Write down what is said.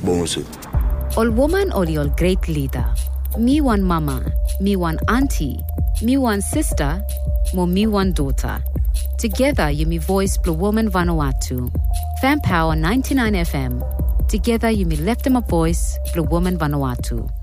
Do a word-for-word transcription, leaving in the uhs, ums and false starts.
Bonsu. Ol woman ol ol great leader. Me one mama, me one auntie, me one sister, mo me one daughter. Together you me voice Blue Woman Vanuatu. Fan Power ninety-nine F M. Together you me left them a voice Blue Woman Vanuatu.